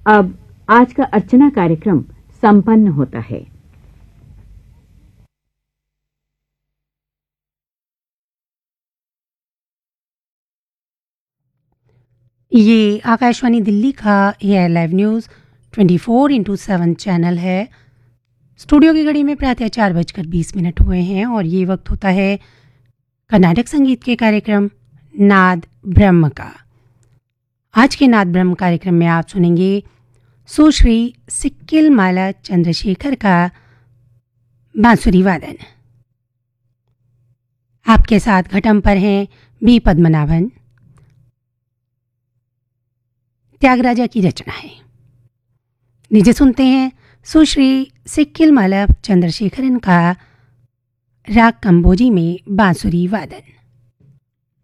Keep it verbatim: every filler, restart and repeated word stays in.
अब आज का अर्चना कार्यक्रम संपन्न होता है। ये आकाशवाणी दिल्ली का एयर लाइव न्यूज़ चौबीस इंटू सेवन चैनल है। स्टूडियो की घड़ी में प्रातः चार बजकर बीस मिनट हुए हैं और ये वक्त होता है कर्नाटक संगीत के कार्यक्रम नाद ब्रह्म का। आज के नाद ब्रह्म कार्यक्रम में आप सुनेंगे सुश्री सिक्किल माला चंद्रशेखर का बांसुरी वादन। आपके साथ घटम पर हैं बी पद्मनाभन। त्यागराजा की रचना है। नीचे सुनते हैं सुश्री सिक्किल माला चंद्रशेखरन का राग कंबोजी में बांसुरी वादन।